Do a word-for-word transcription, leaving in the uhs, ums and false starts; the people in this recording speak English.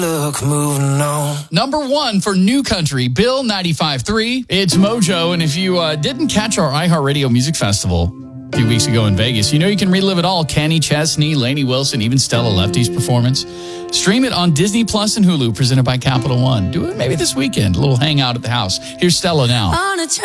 Look, moving on. Number one for New Country, Bill ninety-five point three. It's Mojo, and if you uh, didn't catch our iHeartRadio Music Festival a few weeks ago in Vegas, you know you can relive it all. Kenny Chesney, Lainey Wilson, even Stella Lefty's performance. Stream it on Disney Plus and Hulu, presented by Capital One. Do it maybe this weekend, a little hangout at the house. Here's Stella now.